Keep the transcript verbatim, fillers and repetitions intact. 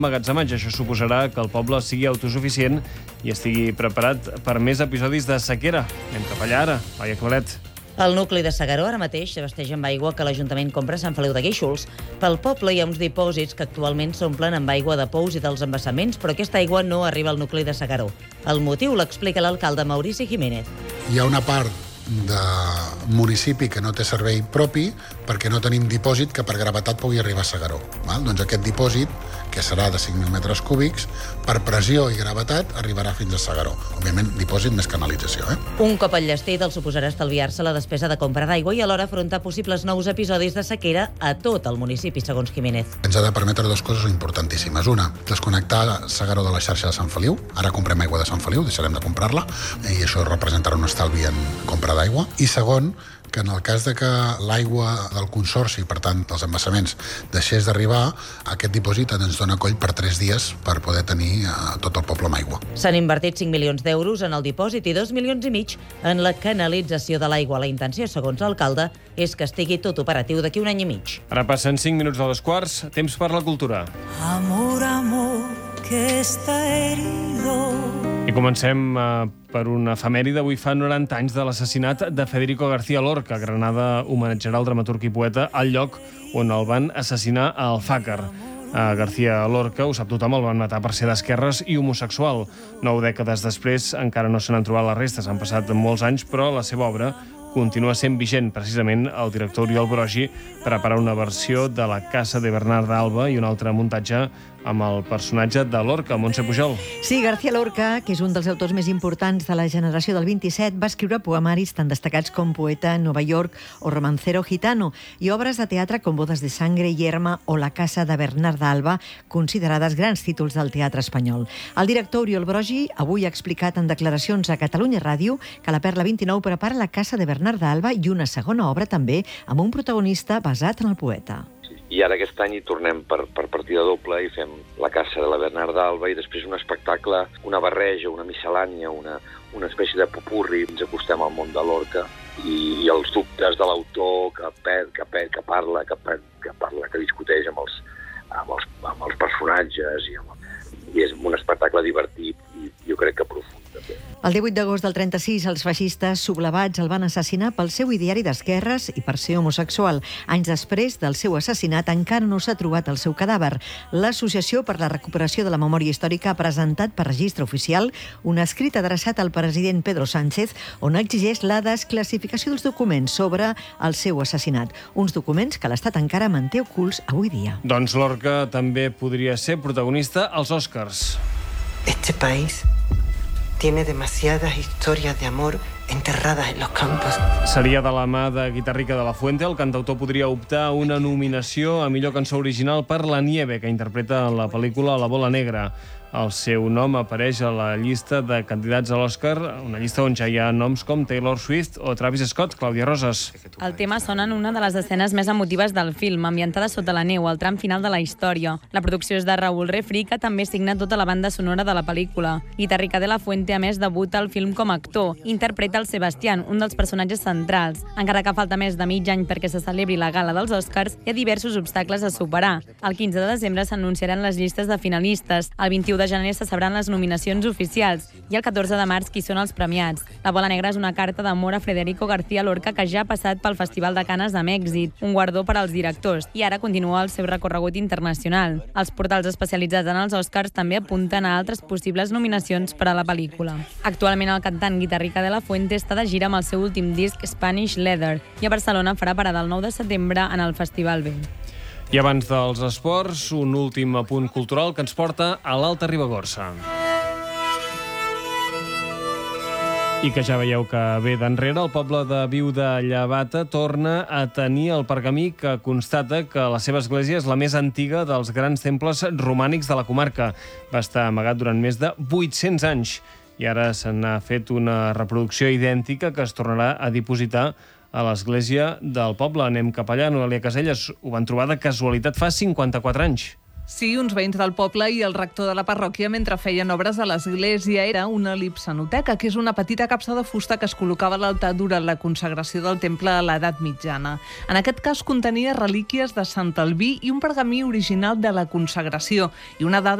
Emmagatzematge. Això suposarà que el poble sigui autosuficient i estigui preparat per més episodis de sequera. Anem cap allà ara. Laia Claret. El nucli de S'Agaró ara mateix s'abasteix amb aigua que l'Ajuntament compra a Sant Feliu de Guíxols. Pel poble hi ha uns dipòsits que actualment s'omplen amb aigua de pous i dels embassaments, però aquesta aigua no arriba al nucli de S'Agaró. El motiu l'explica l'alcalde Maurici Jiménez. Hi ha una part de municipi que no té servei propi perquè no tenim dipòsit que per gravetat pugui arribar a S'Agaró. Val? Doncs aquest dipòsit, que serà de cinc mil metres cúbics, per pressió i gravetat arribarà fins a S'Agaró. Òbviament, dipòsit més canalització. Eh? Un cop enllestit el suposarà estalviar-se la despesa de compra d'aigua i alhora afrontar possibles nous episodis de sequera a tot el municipi, segons Jiménez. Ens ha de permetre dues coses importantíssimes. Una, desconnectar S'Agaró de la xarxa de Sant Feliu. Ara comprem aigua de Sant Feliu, deixarem de comprar-la, i això representarà un estalvi en compra d'aigua. I segon, que en el cas de que l'aigua del consorci, per tant, dels embassaments, deixés d'arribar, aquest dipòsit ens dona coll per tres dies per poder tenir eh, tot el poble amb aigua. S'han invertit cinc milions d'euros en el dipòsit i dos milions i mig en la canalització de l'aigua. La intenció, segons l'alcalde, és que estigui tot operatiu d'aquí un any i mig. Ara passen cinc minuts de dos quarts. Temps per la cultura. Amor, amor, que està herido. I comencem eh, per una efemèride. Avui fa noranta anys de l'assassinat de Federico García Lorca. Granada homenatjarà el dramaturg i poeta al lloc on el van assassinar a Alfàcar. A García Lorca, ho sap tothom, el van matar per ser d'esquerres i homosexual. Nou dècades després encara no se n'han trobat les restes. Han passat molts anys, però la seva obra continua sent vigent. Precisament, el director Oriol Brogi prepara una versió de La casa de Bernarda Alba i un altre muntatge amb el personatge de Lorca, Montse Pujol. Sí, García Lorca, que és un dels autors més importants de la generació del vint-i-set, va escriure poemaris tan destacats com Poeta en Nova York o Romancero gitano i obres de teatre com Bodas de sangre, Yerma o La casa de Bernarda Alba, considerades grans títols del teatre espanyol. El director Oriol Brogi avui ha explicat en declaracions a Catalunya Ràdio que la Perla vint-i-nou prepara La casa de Bernarda Alba i una segona obra també amb un protagonista basat en el poeta. I ara aquest any hi tornem per, per partida doble i fem La casa de la Bernarda Alba i després un espectacle, una barreja, una miscel·lània, una, una espècie de popurri. Ens acostem al món de Lorca i, i els dubtes de l'autor que, per, que, per, que parla, que, per, que parla, que discuteix amb els, amb els, amb els personatges i, amb, i és un espectacle divertit i jo crec que profund. El divuit d'agost del trenta-sis, els feixistes sublevats el van assassinar pel seu ideari d'esquerres i per ser homosexual. Anys després del seu assassinat encara no s'ha trobat el seu cadàver. L'Associació per la Recuperació de la Memòria Històrica ha presentat per registre oficial un escrit adreçat al president Pedro Sánchez on exigeix la desclassificació dels documents sobre el seu assassinat. Uns documents que l'Estat encara manté ocults avui dia. Doncs Lorca també podria ser protagonista als Oscars. Este país tiene demasiadas historias de amor enterradas en los campos. Seria de la mà de Guitarrica de la Fuente. El cantautor podria optar a una nominació a millor cançó original per La Nieve, que interpreta en la pel·lícula La bola negra. El seu nom apareix a la llista de candidats a l'Oscar, una llista on ja hi ha noms com Taylor Swift o Travis Scott. Clàudia Roses. El tema sona en una de les escenes més emotives del film, ambientada sota la neu, al tram final de la història. La producció és de Raúl Refri, que també signa tota la banda sonora de la pel·lícula. Guitarrica de la Fuente, a més, debuta al film com a actor. Interpreta el Sebastián, un dels personatges centrals. Encara que falta més de mig any perquè se celebri la gala dels Oscars, hi ha diversos obstacles a superar. El quinze de desembre s'anunciaran les llistes de finalistes. El vint-i-u de gener se sabran les nominacions oficials i el catorze de març qui són els premiats. La bola negra és una carta d'amor a Federico García Lorca que ja ha passat pel Festival de Canes amb èxit, un guardó per als directors, i ara continua el seu recorregut internacional. Els portals especialitzats en els Oscars també apunten a altres possibles nominacions per a la pel·lícula. Actualment el cantant Guitarrica de la Fuente està de gira amb el seu últim disc Spanish Leather i a Barcelona farà parada el nou de setembre en el Festival B. I abans dels esports, un últim apunt cultural que ens porta a l'Alta Ribagorça. I que ja veieu que ve d'enrere, el poble de Viu de Llevata torna a tenir el pergamí que constata que la seva església és la més antiga dels grans temples romànics de la comarca. Va estar amagat durant més de vuit-cents anys i ara se n'ha fet una reproducció idèntica que es tornarà a dipositar a l'església del poble. Anem cap allà. Noelia Caselles, ho van trobar de casualitat fa cinquanta-quatre anys. Sí, uns veïns del poble i el rector de la parròquia mentre feien obres a l'església. Era una lipsanoteca, que és una petita capsa de fusta que es col·locava a l'altar durant la consagració del temple a l'edat mitjana. En aquest cas contenia relíquies de Sant Albí i un pergamí original de la consagració. I una dada